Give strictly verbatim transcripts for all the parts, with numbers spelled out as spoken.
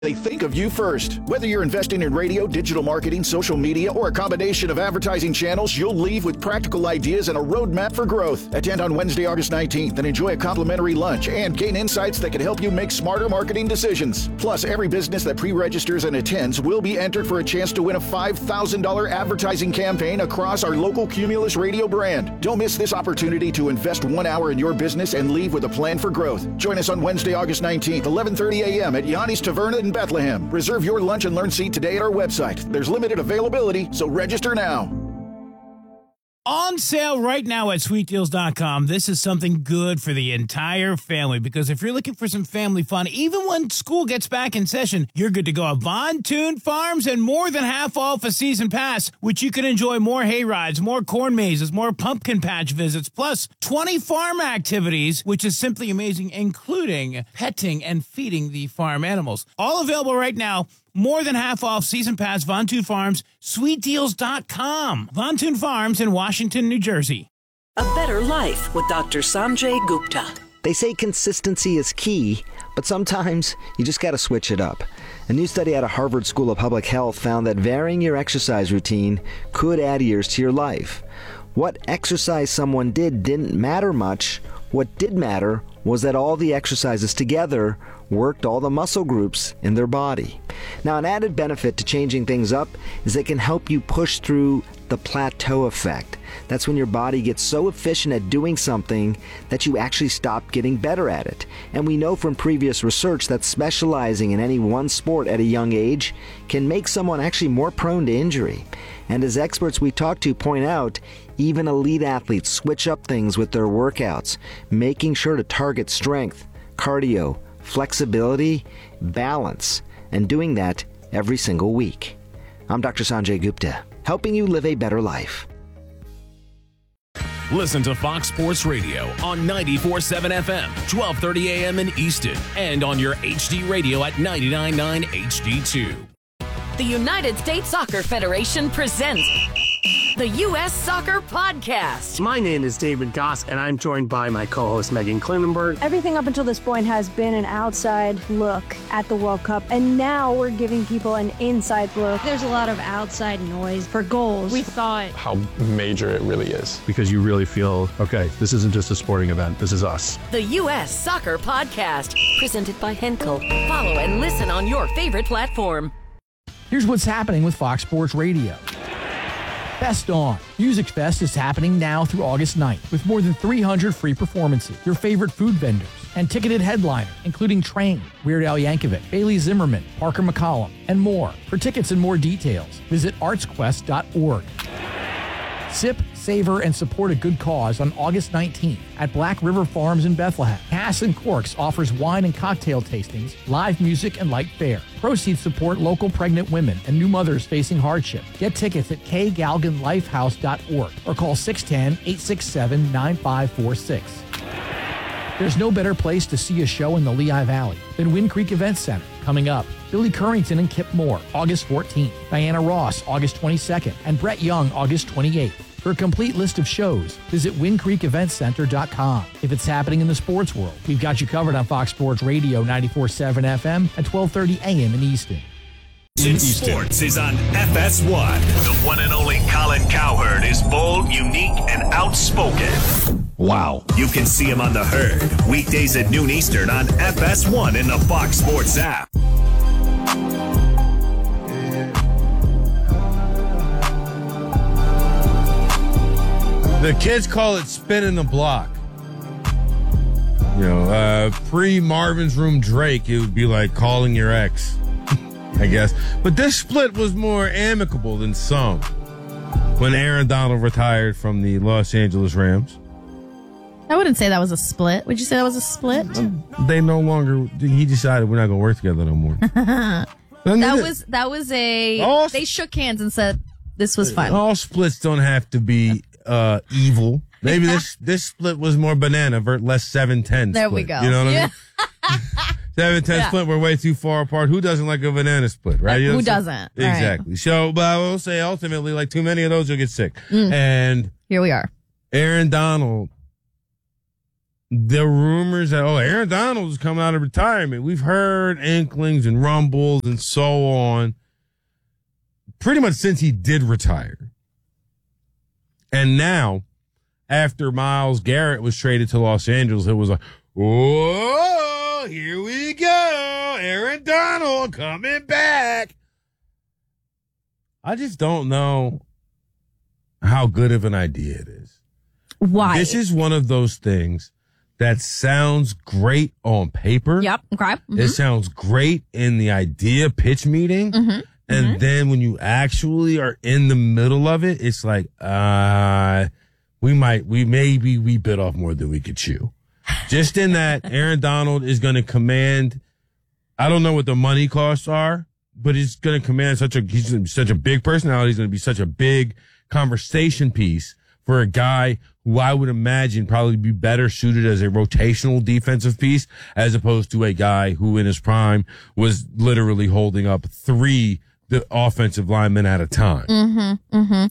They think of you first. Whether you're investing in radio, digital marketing, social media, or a combination of advertising channels, you'll leave with practical ideas and a roadmap for growth. Attend on Wednesday, August nineteenth and enjoy a complimentary lunch and gain insights that can help you make smarter marketing decisions. Plus, every business that pre-registers and attends will be entered for a chance to win a five thousand dollars advertising campaign across our local Cumulus radio brand. Don't miss this opportunity to invest one hour in your business and leave with a plan for growth. Join us on Wednesday, August nineteenth, eleven thirty a.m. at Yanni's Taverna in Bethlehem. Reserve your lunch and learn seat today at our website. There's limited availability, so register now. On sale right now at sweet deals dot com. This is something good for the entire family, because if you're looking for some family fun, even when school gets back in session, you're good to go. Von Toon Farms and more than half off a season pass, which you can enjoy more hay rides, more corn mazes, more pumpkin patch visits, plus twenty farm activities, which is simply amazing, including petting and feeding the farm animals. All available right now. More than half off season pass, Von Toon Farms, sweet deals dot com. Von Toon Farms in Washington, New Jersey. A Better Life with Doctor Sanjay Gupta. They say consistency is key, but sometimes you just got to switch it up. A new study out of Harvard School of Public Health found that varying your exercise routine could add years to your life. What exercise someone did didn't matter much. What did matter was that all the exercises together worked all the muscle groups in their body. Now, an added benefit to changing things up is they can help you push through the plateau effect. That's when your body gets so efficient at doing something that you actually stop getting better at it. And we know from previous research that specializing in any one sport at a young age can make someone actually more prone to injury. And as experts we talk to point out, even elite athletes switch up things with their workouts, making sure to target strength, cardio, flexibility, balance, and doing that every single week. I'm Doctor Sanjay Gupta, helping you live a better life. Listen to Fox Sports Radio on ninety-four point seven F M, twelve thirty a m in Easton, and on your H D radio at ninety-nine point nine H D two. The United States Soccer Federation presents the U S Soccer Podcast. My name is David Goss, and I'm joined by my co-host Megan Klinenberg. Everything up until this point has been an outside look at the World Cup, and now we're giving people an inside look. There's a lot of outside noise for goals. We thought how major it really is. Because you really feel, okay, this isn't just a sporting event, this is us. The U S Soccer Podcast, presented by Henkel. Follow and listen on your favorite platform. Here's what's happening with Fox Sports Radio. Fest On. Music Fest is happening now through August ninth with more than three hundred free performances, your favorite food vendors, and ticketed headliners, including Train, Weird Al Yankovic, Bailey Zimmerman, Parker McCollum, and more. For tickets and more details, visit arts quest dot org. Sip, savor, and support a good cause on August nineteenth at Black River Farms in Bethlehem. Cass and Corks offers wine and cocktail tastings, live music, and light fare. Proceeds support local pregnant women and new mothers facing hardship. Get tickets at k galgan lifehouse dot org or call six one zero, eight six seven, nine five four six. There's no better place to see a show in the Lehigh Valley than Wind Creek Events Center. Coming up, Billy Currington and Kip Moore, August fourteenth, Diana Ross, August twenty-second, and Brett Young, August twenty-eighth. For a complete list of shows, visit wind creek events center dot com. If it's happening in the sports world, we've got you covered on Fox Sports Radio ninety-four point seven F M at twelve thirty a m in Easton. In Sports is on F S one. The one and only Colin Cowherd is bold, unique, and outspoken. Wow. You can see him on The Herd, weekdays at noon Eastern on F S one in the Fox Sports app. The kids call it spinning the block. You know, uh, pre-Marvin's Room Drake, it would be like calling your ex, I guess. But this split was more amicable than some. When Aaron Donald retired from the Los Angeles Rams. I wouldn't say that was a split. Would you say that was a split? They no longer, he decided we're not going to work together no more. that was, that was a, all, they shook hands and said this was fun. All splits don't have to be uh, evil. Maybe this this split was more banana, vert less seven ten. There split. we go. You know what yeah. I mean? seven ten yeah. split, we're way too far apart. Who doesn't like a banana split, right? Uh, you know who doesn't? Exactly. Right. So, but I will say ultimately, like too many of those, you'll get sick. Mm. And here we are. Aaron Donald the rumors that, oh, Aaron Donald is coming out of retirement. We've heard inklings and rumbles and so on pretty much since he did retire. And now, after Myles Garrett was traded to Los Angeles, it was like, whoa, here we go. Aaron Donald coming back. I just don't know how good of an idea it is. Why? This is one of those things that sounds great on paper. Yep. Okay. Mm-hmm. It sounds great in the idea pitch meeting. Mm-hmm. And mm-hmm. then when you actually are in the middle of it, it's like, uh, we might, we maybe we bit off more than we could chew. Just in that Aaron Donald is going to command, I don't know what the money costs are, but he's going to command such a, he's gonna be such a big personality. He's going to be such a big conversation piece for a guy who I would imagine probably be better suited as a rotational defensive piece as opposed to a guy who in his prime was literally holding up three the offensive linemen at a time. Mm-hmm. Mm-hmm.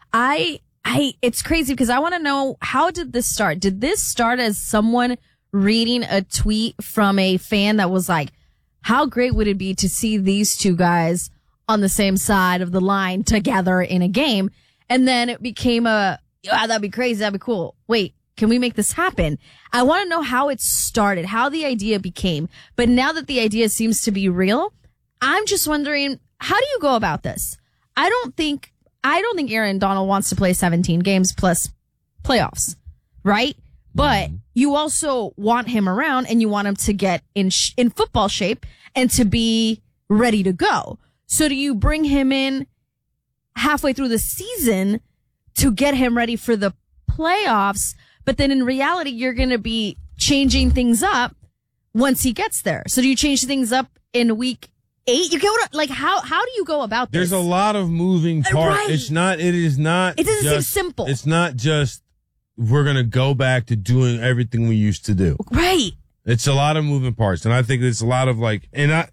I, I, it's crazy because I want to know, how did this start? Did this start as someone reading a tweet from a fan that was like, how great would it be to see these two guys on the same side of the line together in a game? And then it became a, yeah, that'd be crazy. That'd be cool. Wait, can we make this happen? I want to know how it started, how the idea became. But now that the idea seems to be real, I'm just wondering, how do you go about this? I don't think, I don't think Aaron Donald wants to play seventeen games plus playoffs, right? But you also want him around and you want him to get in, sh- in football shape and to be ready to go. So do you bring him in halfway through the season to get him ready for the playoffs? But then in reality, you're going to be changing things up once he gets there. So do you change things up in week eight? You go to, like, how, how do you go about this? There's a lot of moving parts. Right. It's not, it is not. It doesn't just, seem simple. It's not just, we're going to go back to doing everything we used to do. Right. It's a lot of moving parts. And I think it's a lot of like, and I,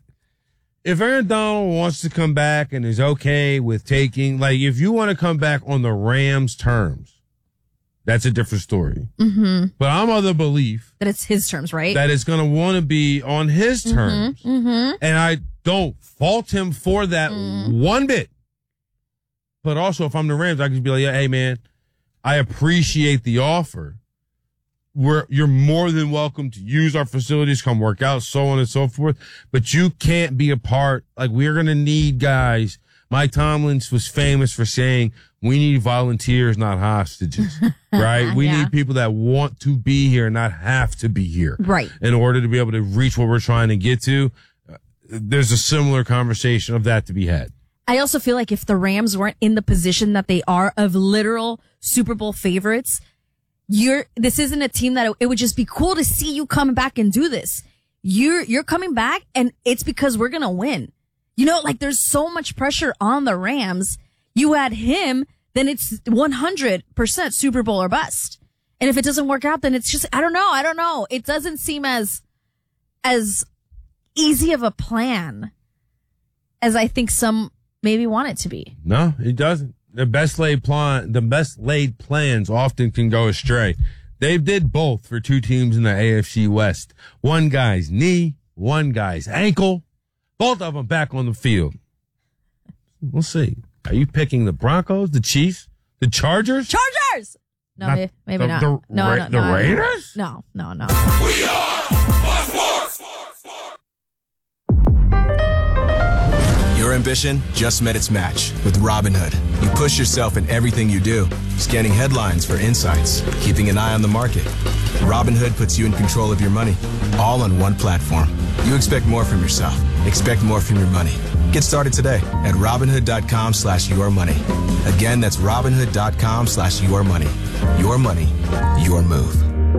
if Aaron Donald wants to come back and is okay with taking, like, if you want to come back on the Rams' terms, that's a different story. Mm-hmm. But I'm of the belief that it's his terms, right? That it's going to want to be on his terms. Mm-hmm. Mm-hmm. And I don't fault him for that mm. one bit. But also, if I'm the Rams, I can be like, yeah, hey, man, I appreciate the offer. We're, you're more than welcome to use our facilities, come work out, so on and so forth. But you can't be a part. Like, we're going to need guys. Mike Tomlin was famous for saying, we need volunteers, not hostages, right? We yeah. need people that want to be here, not have to be here. Right. In order to be able to reach what we're trying to get to. Uh, there's a similar conversation of that to be had. I also feel like if the Rams weren't in the position that they are of literal Super Bowl favorites, you're, this isn't a team that it would just be cool to see you coming back and do this. You're, you're coming back and it's because we're going to win. You know, like, there's so much pressure on the Rams. You add him, then it's one hundred percent Super Bowl or bust. And if it doesn't work out, then it's just, I don't know. I don't know. It doesn't seem as, as easy of a plan as I think some maybe want it to be. No, it doesn't. The best laid plan, the best laid plans often can go astray. They did both for two teams in the A F C West. One guy's knee, one guy's ankle. Both of them back on the field. We'll see. Are you picking the Broncos, the Chiefs, the Chargers? Chargers! No, Not maybe, maybe the, not. The, no, Ra- no, the no, Raiders? No, no, no. We are Sports. Your ambition just met its match with Robinhood. You push yourself in everything you do, scanning headlines for insights, keeping an eye on the market. Robinhood puts you in control of your money, all on one platform. You expect more from yourself. Expect more from your money. Get started today at Robinhood.com slash your money. Again, that's Robinhood.com slash your money. Your money, your move.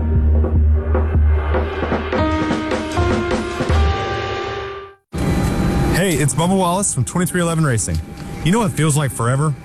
Hey, it's Bubba Wallace from twenty-three eleven Racing. You know what feels like forever?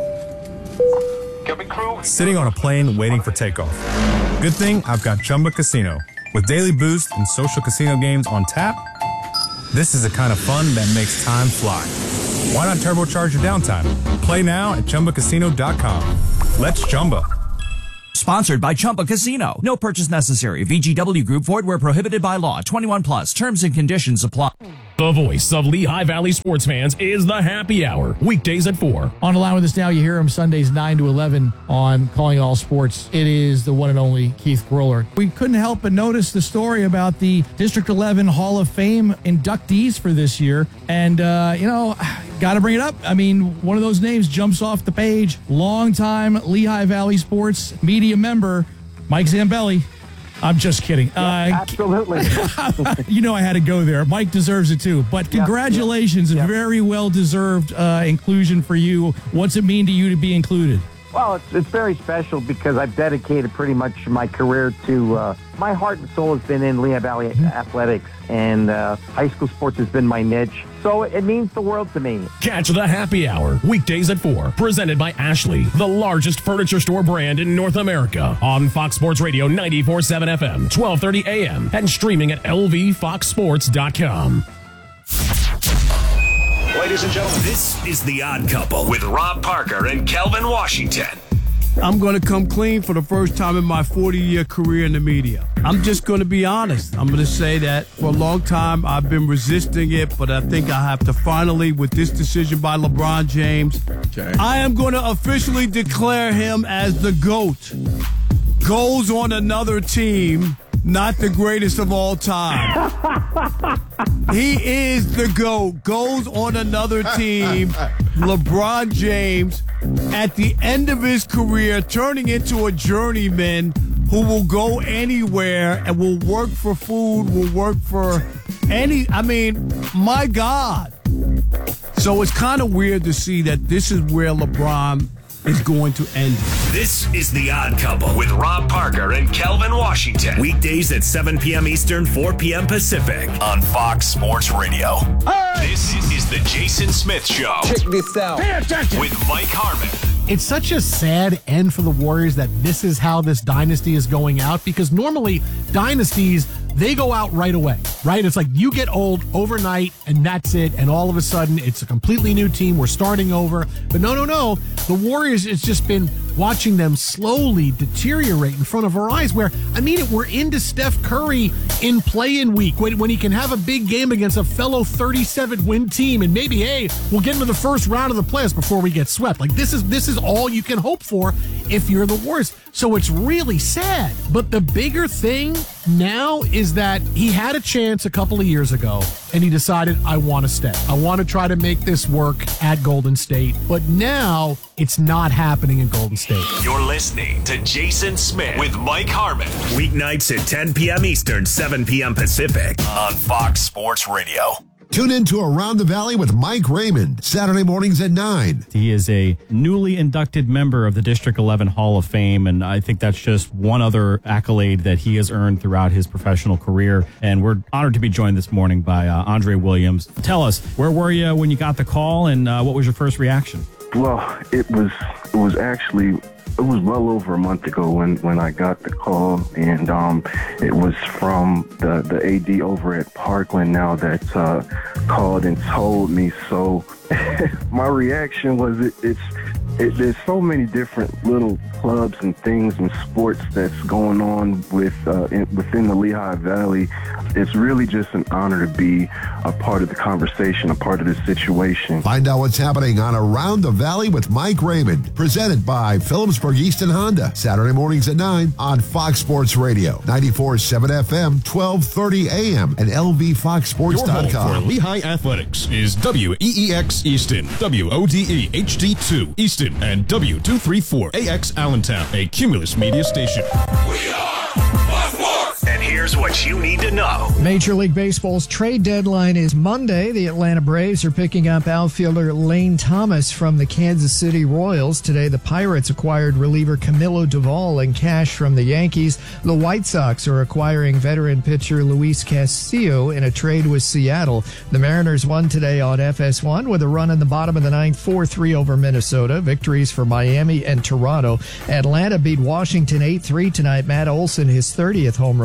Sitting on a plane waiting for takeoff. Good thing I've got Chumba Casino. With daily boost and social casino games on tap, this is the kind of fun that makes time fly. Why not turbocharge your downtime? Play now at Chumba Casino dot com. Let's Chumba. Sponsored by Chumba Casino. No purchase necessary. V G W Group. Void where prohibited by law. twenty-one plus. Terms and conditions apply. The voice of Lehigh Valley sports fans is the Happy Hour. Weekdays at four. On the line with us now, you hear him Sundays nine to eleven on Calling All Sports. It is the one and only Keith Groller. We couldn't help but notice the story about the District eleven Hall of Fame inductees for this year. And, uh, you know, got to bring it up. I mean, one of those names jumps off the page. Longtime Lehigh Valley sports media member, Mike Zambelli. I'm just kidding. Yeah, uh, absolutely. You know I had to go there. Mike deserves it too. But congratulations, yeah, yeah. a very well-deserved uh, inclusion for you. What's it mean to you to be included? Well, it's, it's very special because I've dedicated pretty much my career to, uh, my heart and soul has been in Lehigh Valley mm-hmm. athletics, and uh, high school sports has been my niche. So it means the world to me. Catch the Happy Hour, weekdays at four, presented by Ashley, the largest furniture store brand in North America, on Fox Sports Radio ninety-four point seven F M, twelve thirty A M, and streaming at L V fox sports dot com. Ladies and gentlemen, this is The Odd Couple with Rob Parker and Kelvin Washington. I'm going to come clean for the first time in my forty-year career in the media. I'm just going to be honest. I'm going to say that for a long time I've been resisting it, but I think I have to finally, with this decision by LeBron James, okay. I am going to officially declare him as the GOAT. Goes on another team, not the greatest of all time. He is the GOAT. Goes on another team. LeBron James, at the end of his career, turning into a journeyman who will go anywhere and will work for food, will work for any, I mean, my God. So it's kind of weird to see that this is where LeBron is going to end. This is The Odd Couple with Rob Parker and Kelvin Washington. Weekdays at seven p.m. Eastern, four p.m. Pacific on Fox Sports Radio. Hey! This is the Jason Smith Show. Check this out. Pay attention. With Mike Harmon. It's such a sad end for the Warriors that this is how this dynasty is going out, because normally dynasties, they go out right away, right? It's like you get old overnight and that's it. And all of a sudden it's a completely new team. We're starting over. But no, no, no. The Warriors, it's just been watching them slowly deteriorate in front of our eyes, where, I mean, it, we're into Steph Curry in play-in week when, when he can have a big game against a fellow thirty-seven win team, and maybe, hey, we'll get into the first round of the playoffs before we get swept. Like, this is this is all you can hope for if you're the Warriors. So it's really sad. But the bigger thing now is that he had a chance a couple of years ago, and he decided, I want to stay. I want to try to make this work at Golden State. But now it's not happening in Golden State. You're listening to Jason Smith with Mike Harmon. Weeknights at ten p.m. Eastern, seven p.m. Pacific on Fox Sports Radio. Tune in to Around the Valley with Mike Raymond, Saturday mornings at nine. He is a newly inducted member of the District eleven Hall of Fame, and I think that's just one other accolade that he has earned throughout his professional career. And we're honored to be joined this morning by uh, Andre Williams. Tell us, where were you when you got the call, and uh, what was your first reaction? Well, it was it was actually it was well over a month ago when, when I got the call, and um, it was from the, the A D over at Parkland now that uh, called and told me. So my reaction was it, it's it, there's so many different little clubs and things and sports that's going on with uh, in, within the Lehigh Valley. It's really just an honor to be a part of the conversation, a part of this situation. Find out what's happening on Around the Valley with Mike Raymond, presented by Phillipsburg Easton Honda, Saturday mornings at nine on Fox Sports Radio, ninety-four point seven F M, twelve thirty A M, and L V fox sports dot com. Your home for Lehigh Athletics is W E E X Easton, W O D E H D two Easton, and W two thirty-four A X Allentown, a Cumulus media station. We are Fox Sports. And here's what you need to know. Major League Baseball's trade deadline is Monday. The Atlanta Braves are picking up outfielder Lane Thomas from the Kansas City Royals. Today, the Pirates acquired reliever Camilo Doval in cash from the Yankees. The White Sox are acquiring veteran pitcher Luis Castillo in a trade with Seattle. The Mariners won today on F S one with a run in the bottom of the ninth, four three over Minnesota. Victories for Miami and Toronto. Atlanta beat Washington eight three tonight. Matt Olson, his thirtieth home run.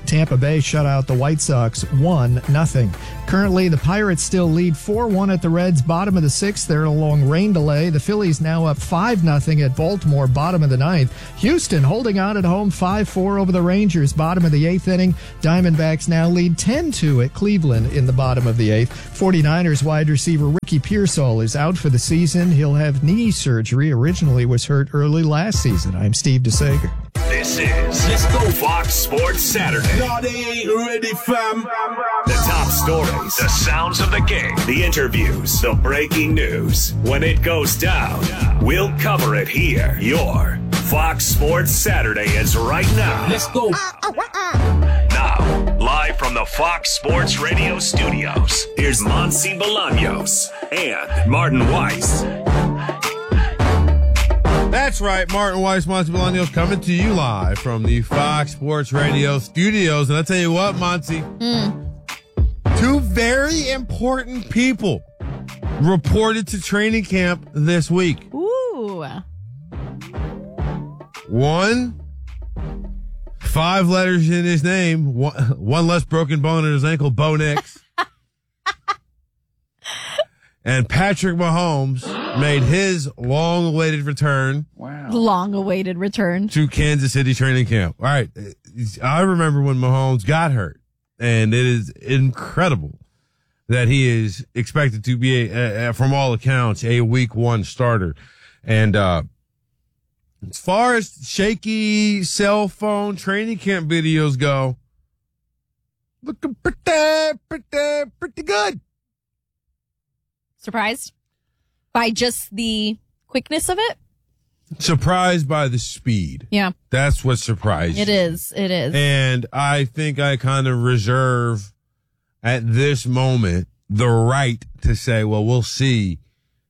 Tampa Bay shut out the White Sox one nothing. Currently, the Pirates still lead four one at the Reds, bottom of the sixth. They're in a long rain delay. The Phillies now up five nothing at Baltimore, bottom of the ninth. Houston holding on at home five four over the Rangers, bottom of the eighth inning. Diamondbacks now lead ten two at Cleveland in the bottom of the eighth. forty-niners wide receiver Ricky Pearsall is out for the season. He'll have knee surgery. Originally was hurt early last season. I'm Steve DeSager. This is Let's Go Fox Sports Saturday. No, they ain't ready, fam. The top stories, the sounds of the game, the interviews, the breaking news. When it goes down, we'll cover it here. Your Fox Sports Saturday is right now. Let's go. Now, live from the Fox Sports Radio studios, here's Monty Bolaños and Martin Weiss. That's right, Martin Weiss, Monty Bolaños coming to you live from the Fox Sports Radio studios. And I tell you what, Monty, Mm. two very important people reported to training camp this week. Ooh. One, five letters in his name, one, one less broken bone in his ankle, Bo Nix. And Patrick Mahomes made his long-awaited return. Wow. Long-awaited return. To Kansas City training camp. All right. I remember when Mahomes got hurt, and it is incredible that he is expected to be, a, a, from all accounts, a week one starter. And uh as far as shaky cell phone training camp videos go, looking pretty, pretty, pretty good. Surprised by just the quickness of it? Surprised by the speed. Yeah. That's what surprised It me. is. It is. And I think I kind of reserve at this moment the right to say, well, we'll see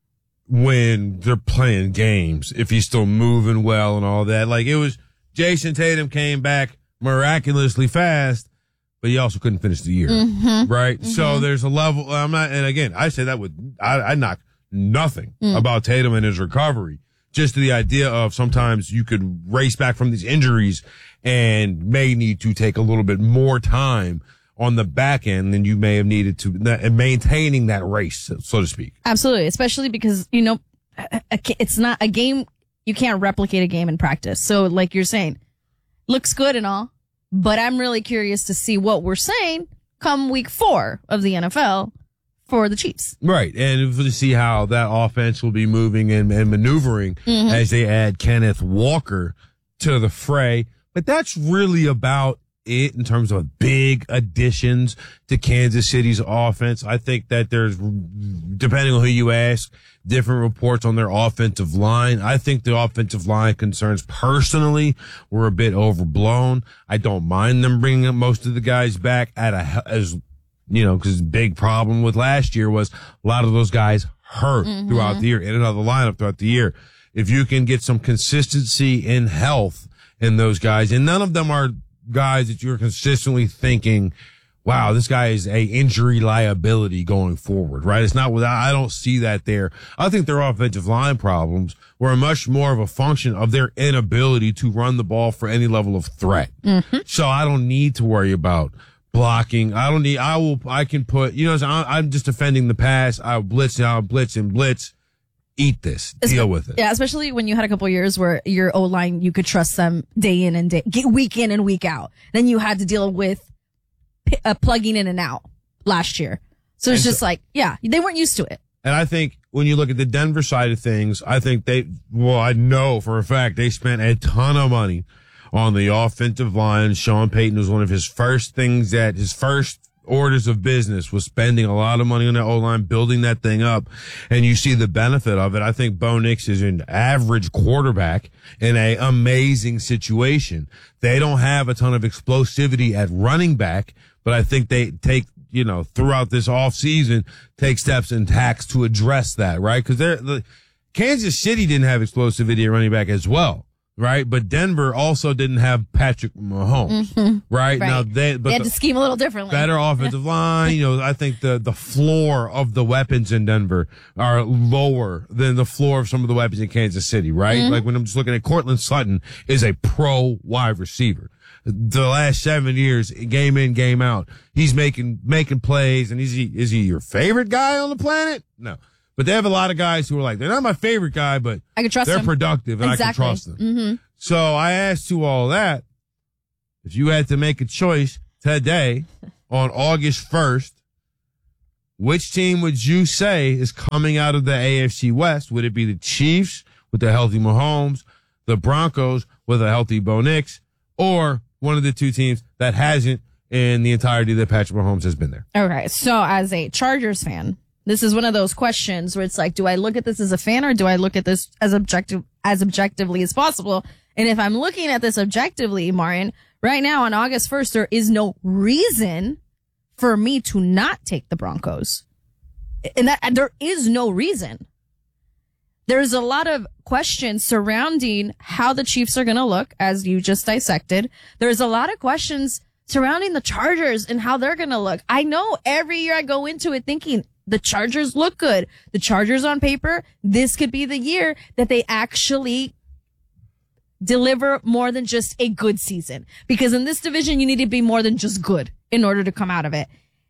when they're playing games, if he's still moving well and all that. Like, it was, Jason Tatum came back miraculously fast, but he also couldn't finish the year. Mm-hmm. Right? Mm-hmm. So there's a level, I'm not, and again, I say that with, I, I knock nothing Mm. about Tatum and his recovery. Just the idea of sometimes you could race back from these injuries and may need to take a little bit more time on the back end than you may have needed to, and maintaining that race, so to speak. Absolutely. Especially because, you know, a- a- it's not a game. You can't replicate a game in practice. So like you're saying, looks good and all, but I'm really curious to see what we're saying come week four of the N F L for the Chiefs. Right. And to see how that offense will be moving and, and maneuvering Mhm. as they add Kenneth Walker to the fray. But that's really about it in terms of big additions to Kansas City's offense. I think that there's, depending on who you ask, different reports on their offensive line. I think the offensive line concerns personally were a bit overblown. I don't mind them bringing most of the guys back at a, as, you know, because the big problem with last year was a lot of those guys hurt Mhm. throughout the year, in and out of the lineup throughout the year. If you can get some consistency in health in those guys, and none of them are guys that you're consistently thinking, wow, this guy is a injury liability going forward, right? It's not without, I don't see that there. I think their offensive line problems were much more of a function of their inability to run the ball for any level of threat. Mm-hmm. So I don't need to worry about blocking. I don't need, I will, I can put, you know, I'm just defending the pass. I'll blitz, I'll blitz and blitz. Eat this. Deal with it. Yeah, especially when you had a couple of years where your O line, you could trust them day in and day, week in and week out. Then you had to deal with uh, plugging in and out last year. So it's And just so- like, yeah, they weren't used to it. And I think when you look at the Denver side of things, I think they, well, I know for a fact they spent a ton of money on the offensive line. Sean Payton was one of his first things that his first orders of business was spending a lot of money on that O-line, building that thing up. And you see the benefit of it. I think Bo Nix is an average quarterback in a amazing situation. They don't have a ton of explosivity at running back, but I think they take, you know, throughout this off season, take steps and tacks to address that, right? Cause they're, the Kansas City didn't have explosivity at running back as well. right? But Denver also didn't have Patrick Mahomes, Mhm. right? Right. Now they, but They had the to scheme a little differently. better offensive line. You know, I think the the floor of the weapons in Denver are lower than the floor of some of the weapons in Kansas City, right? Mhm. Like when I'm just looking at Cortland Sutton is a pro wide receiver. The last seven years, game in, game out, he's making making plays, and is he is he your favorite guy on the planet? No. But they have a lot of guys who are like, they're not my favorite guy, but I can trust they're him. productive, and Exactly. I can trust them. Mm-hmm. So I asked you all that. If you had to make a choice today on August first, which team would you say is coming out of the A F C West? Would it be the Chiefs with the healthy Mahomes, the Broncos with a healthy Bo Nix, or one of the two teams that hasn't in the entirety that Patrick Mahomes has been there? Okay, so as a Chargers fan, this is one of those questions where it's like, do I look at this as a fan or do I look at this as objective as objectively as possible? And if I'm looking at this objectively, Martin, right now on August first, there is no reason for me to not take the Broncos. And that and there is no reason. There's a lot of questions surrounding how the Chiefs are going to look, as you just dissected. There's a lot of questions surrounding the Chargers and how they're going to look. I know every year I go into it thinking the Chargers look good. The Chargers on paper, this could be the year that they actually deliver more than just a good season. Because in this division, you need to be more than just good in order to come out of it.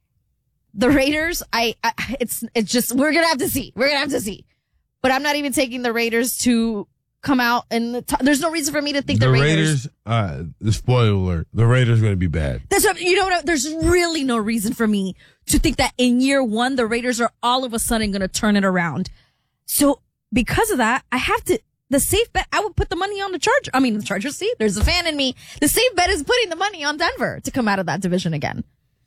The Raiders, I, I it's, it's just, we're going to have to see. We're going to have to see. But I'm not even taking the Raiders to come out and the top. There's no reason for me to think the, the Raiders. Raiders, uh, the spoiler alert, the Raiders are going to be bad. That's what, you know what? There's really no reason for me to think that in year one, the Raiders are all of a sudden going to turn it around. So because of that, I have to, the safe bet, I would put the money on the Chargers. I mean, the Chargers, see, there's a fan in me. The safe bet is putting the money on Denver to come out of that division again.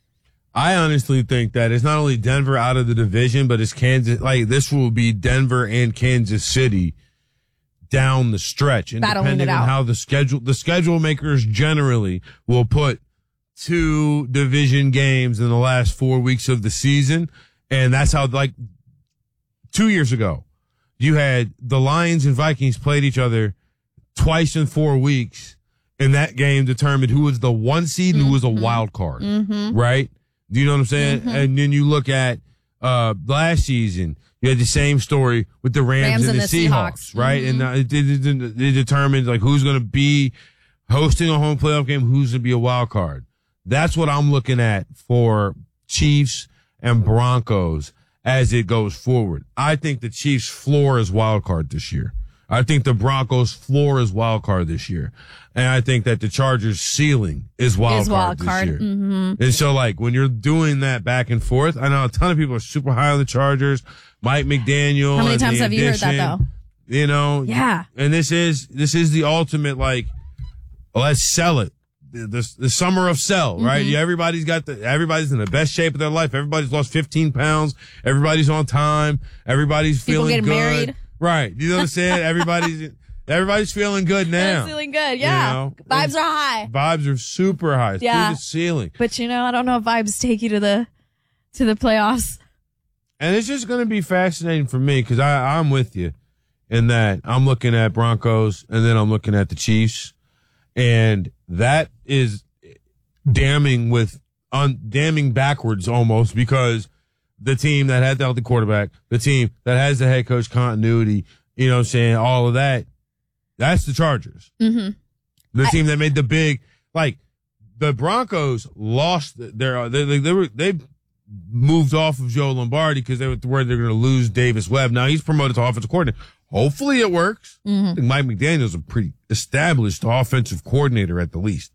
I honestly think that it's not only Denver out of the division, but it's Kansas. Like, this will be Denver and Kansas City down the stretch. And Battling depending it on out. how the schedule, the schedule makers generally will put two division games in the last four weeks of the season. And that's how, like, two years ago, you had the Lions and Vikings played each other twice in four weeks. And that game determined who was the one seed and who was a wild card. Mm-hmm. Right? Do you know what I'm saying? Mm-hmm. And then you look at uh last season, you had the same story with the Rams, Rams and, and the, the Seahawks, Seahawks. right? Mhm. And uh, it, it, it, it determines like who's going to be hosting a home playoff game, who's going to be a wild card. That's what I'm looking at for Chiefs and Broncos as it goes forward. I think the Chiefs' floor is wild card this year. I think the Broncos' floor is wild card this year. And I think that the Chargers' ceiling is wild Is card wild this card. year. Mhm. And so, like, when you're doing that back and forth, I know a ton of people are super high on the Chargers. Mike McDaniel. How many and times the have you heard that, addition, though? You know? Yeah. And this is, this is the ultimate, like, let's sell it. The, the, the summer of sell, right? Mhm. Yeah, everybody's got the, everybody's in the best shape of their life. Everybody's lost fifteen pounds. Everybody's on time. Everybody's People feeling getting good. married. Right. You know what I'm saying? Everybody's, everybody's feeling good now. I'm feeling good. Yeah. You know? Vibes are high. Vibes are super high. It's Yeah. through the ceiling. But you know, I don't know if vibes take you to the, to the playoffs. And it's just going to be fascinating for me because I I'm with you in that I'm looking at Broncos and then I'm looking at the Chiefs. And that is damning with, un, damning backwards almost because the team that had the healthy quarterback, the team that has the head coach continuity, you know what I'm saying, all of that, that's the Chargers. Mm-hmm. The team that made the big, like, the Broncos lost their, they, they, they were, they moved off of Joe Lombardi because they were worried they're going to lose Davis Webb. Now he's promoted to offensive coordinator. Hopefully it works. Mm-hmm. I think Mike McDaniel's a pretty established offensive coordinator at the least.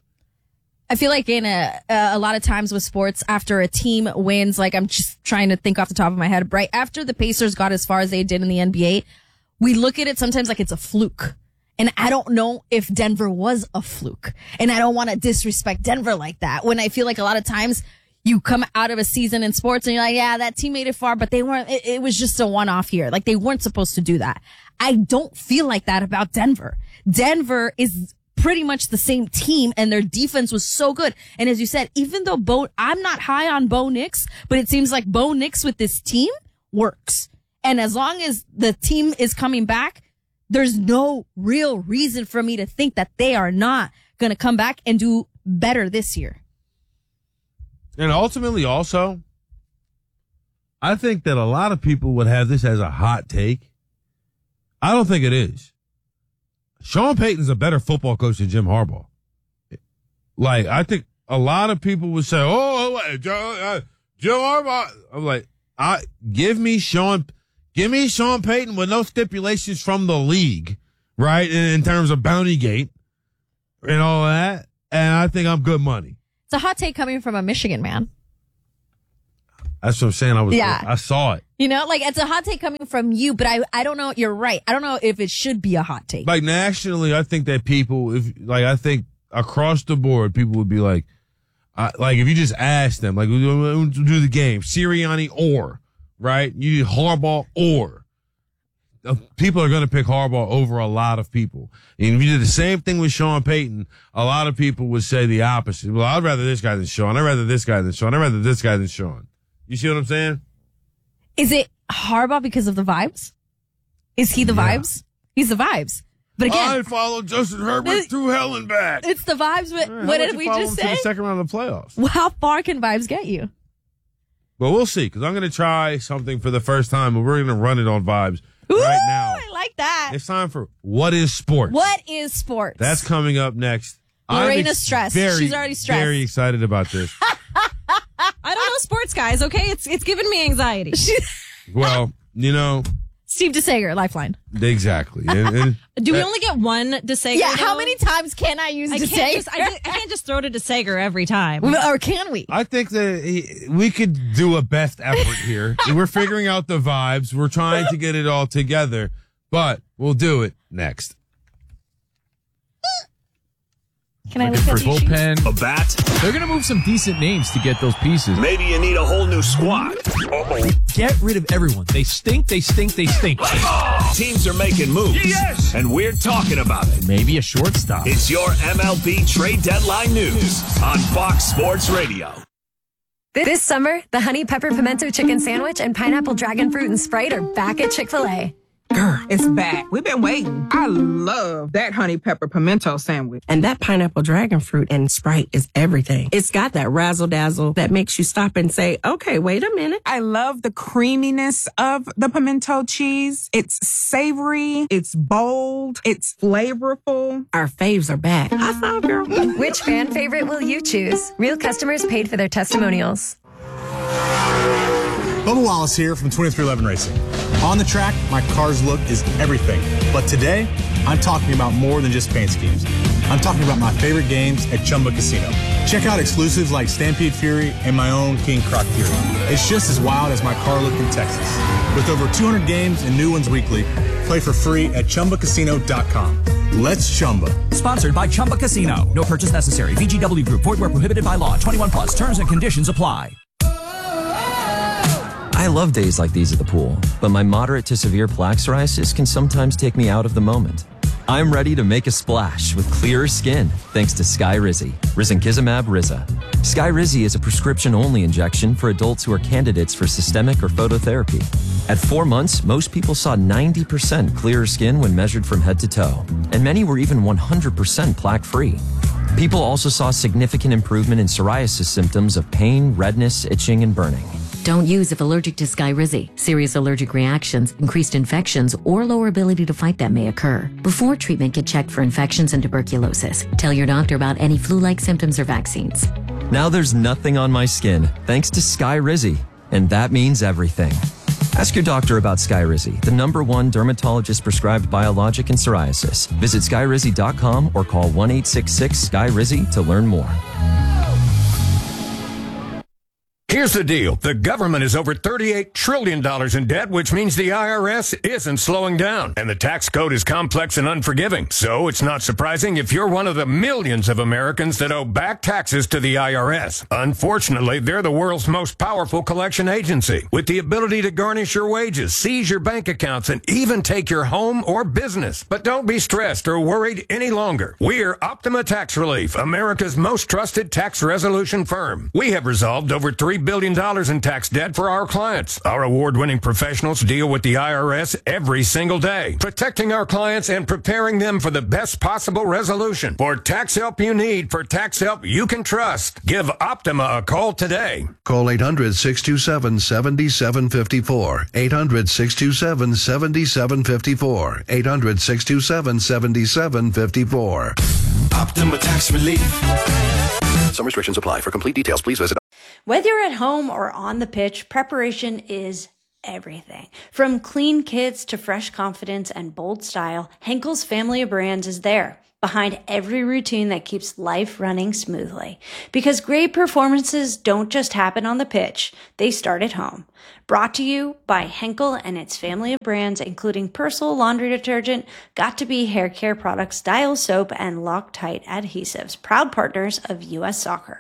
I feel like in a, a lot of times with sports, after a team wins, like I'm just trying to think off the top of my head, right after the Pacers got as far as they did in the N B A, we look at it sometimes like it's a fluke. And I don't know if Denver was a fluke. And I don't want to disrespect Denver like that. When I feel like a lot of times you come out of a season in sports and you're like, yeah, that team made it far, but they weren't, it, it was just a one-off year. Like they weren't supposed to do that. I don't feel like that about Denver. Denver is pretty much the same team and their defense was so good. And as you said, even though Bo, I'm not high on Bo Nix, but it seems like Bo Nix with this team works. And as long as the team is coming back, there's no real reason for me to think that they are not going to come back and do better this year. And ultimately, also, I think that a lot of people would have this as a hot take. I don't think it is. Sean Payton's a better football coach than Jim Harbaugh. Like, I think a lot of people would say, oh, oh Joe, uh, Jim Harbaugh. I'm like, I give me Sean, give me Sean Payton with no stipulations from the league, right? In, in terms of Bounty Gate and all that. And I think I'm good money. It's a hot take coming from a Michigan man. That's what I'm saying. I was, Yeah. I saw it. You know, like it's a hot take coming from you, but I, I don't know. You're right. I don't know if it should be a hot take. Like nationally, I think that people, if like, I think across the board, people would be like, I, like if you just ask them, like, we'll do the game, Sirianni or, right? You Harbaugh or. Uh, People are going to pick Harbaugh over a lot of people. And if you did the same thing with Sean Payton, a lot of people would say the opposite. Well, I'd rather this guy than Sean. I'd rather this guy than Sean. I'd rather this guy than Sean. You see what I'm saying? Is it Harbaugh because of the vibes? Is he the Yeah. vibes? He's the vibes. But again, I followed Justin Herbert it- through hell and back. it's the vibes. But How what about did you we follow just him to say? the second round of the playoffs. Well, how far can vibes get you? But we'll see, because I'm going to try something for the first time, and we're going to run it on Vibes Ooh, right now. I like that. It's time for What is Sports? What is sports? That's coming up next. I'm Lorena's ex- stressed. Very, She's already stressed. Very excited about this. I don't know sports, guys. Okay, it's it's giving me anxiety. Well, you know, Steve DeSager, Lifeline. exactly. And, and Do we that- only get one DeSager? Yeah, how though? many times can I use I DeSager? can't, just, I, I can't just throw to DeSager every time. Or can we? I think that he, we could do a best effort here. We're figuring out the vibes. We're trying to get it all together, but we'll do it next. Can I Looking look for at these bullpen, A bat? They're going to move some decent names to get those pieces. Maybe you need a whole new squad. Uh-oh. Get rid of everyone. They stink, they stink, they stink. Teams are making moves. Yes! And we're talking about it. Maybe a shortstop. It's your M L B trade deadline news on Fox Sports Radio. This summer, the Honey Pepper Pimento Chicken Sandwich and Pineapple Dragon Fruit and Sprite are back at Chick-fil-A. Girl, it's back. We've been waiting. I love that honey pepper pimento sandwich. And that pineapple dragon fruit and Sprite is everything. It's got that razzle dazzle that makes you stop and say, okay, wait a minute. I love the creaminess of the pimento cheese. It's savory. It's bold. It's flavorful. Our faves are back. I saw, girl. Which fan favorite will you choose? Real customers paid for their testimonials. Bubba Wallace here from twenty-three eleven Racing. On the track, my car's look is everything. But today, I'm talking about more than just paint schemes. I'm talking about my favorite games at Chumba Casino. Check out exclusives like Stampede Fury and my own King Croc Fury. It's just as wild as my car look in Texas. With over two hundred games and new ones weekly, play for free at Chumba Casino dot com. Let's Chumba. Sponsored by Chumba Casino. No purchase necessary. V G W Group. Void where prohibited by law. twenty-one plus. Terms and conditions apply. I love days like these at the pool, but my moderate to severe plaque psoriasis can sometimes take me out of the moment. I'm ready to make a splash with clearer skin thanks to Skyrizi, Risankizumab Riza. Skyrizi is a prescription-only injection for adults who are candidates for systemic or phototherapy. At four months, most people saw ninety percent clearer skin when measured from head to toe, and many were even one hundred percent plaque-free. People also saw significant improvement in psoriasis symptoms of pain, redness, itching, and burning. Don't use if allergic to Skyrizi. Serious allergic reactions, increased infections, or lower ability to fight them may occur. Before treatment, get checked for infections and tuberculosis. Tell your doctor about any flu-like symptoms or vaccines. Now there's nothing on my skin thanks to Skyrizi, and that means everything. Ask your doctor about Skyrizi, the number one dermatologist prescribed biologic in psoriasis. Visit skyrizi dot com or call one eight six six Sky Rizzi to learn more. Here's the deal. The government is over thirty-eight trillion dollars in debt, which means the I R S isn't slowing down. And the tax code is complex and unforgiving. So it's not surprising if you're one of the millions of Americans that owe back taxes to the I R S. Unfortunately, they're the world's most powerful collection agency, with the ability to garnish your wages, seize your bank accounts, and even take your home or business. But don't be stressed or worried any longer. We're Optima Tax Relief, America's most trusted tax resolution firm. We have resolved over three billion dollars in tax debt for our clients. Our award-winning professionals deal with the I R S every single day, protecting our clients and preparing them for the best possible resolution. For tax help you need, for tax help you can trust, give Optima a call today. Call eight hundred, six two seven, seven seven five four. eight hundred, six two seven, seven seven five four. eight hundred, six two seven, seven seven five four. Optima Tax Relief. Some restrictions apply. For complete details, please visit. Whether you're at home or on the pitch, preparation is everything. From clean kits to fresh confidence and bold style, Henkel's family of brands is there, behind every routine that keeps life running smoothly. Because great performances don't just happen on the pitch, they start at home. Brought to you by Henkel and its family of brands, including Persil laundry detergent, Got2b hair care products, Dial soap, and Loctite adhesives, proud partners of U S Soccer.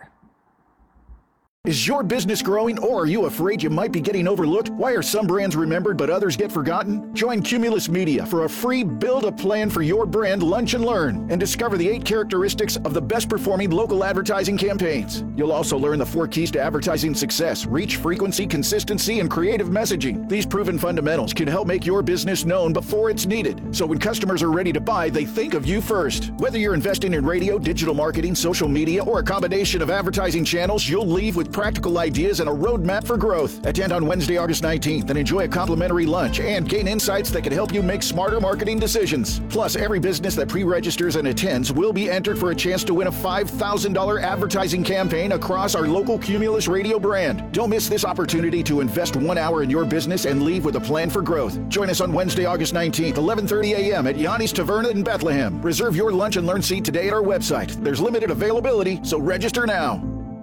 Is your business growing, or are you afraid you might be getting overlooked? Why are some brands remembered but others get forgotten? Join Cumulus Media for a free Build a Plan for Your Brand Lunch and Learn and discover the eight characteristics of the best performing local advertising campaigns. You'll also learn the four keys to advertising success: reach, frequency, consistency, and creative messaging. These proven fundamentals can help make your business known before it's needed, so when customers are ready to buy, they think of you first. Whether you're investing in radio, digital marketing, social media, or a combination of advertising channels, you'll leave with practical ideas and a roadmap for growth. Attend on Wednesday, August nineteenth and enjoy a complimentary lunch and gain insights that can help you make smarter marketing decisions. Plus, every business that pre-registers and attends will be entered for a chance to win a five thousand dollars advertising campaign across our local Cumulus radio brand. Don't miss this opportunity to invest one hour in your business and leave with a plan for growth. Join us on Wednesday, August nineteenth, eleven thirty a.m. at Yanni's Taverna in Bethlehem. Reserve your lunch and learn seat today at our website. There's limited availability, so register now.